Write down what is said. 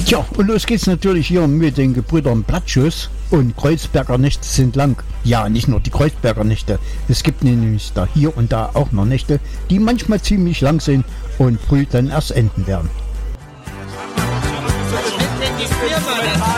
Tja, und los geht's natürlich hier mit den Gebrüdern Blattschuss und Kreuzberger Nächte sind lang. Ja, nicht nur die Kreuzberger Nächte. Es gibt nämlich da hier und da auch noch Nächte, die manchmal ziemlich lang sind und früh dann erst enden werden.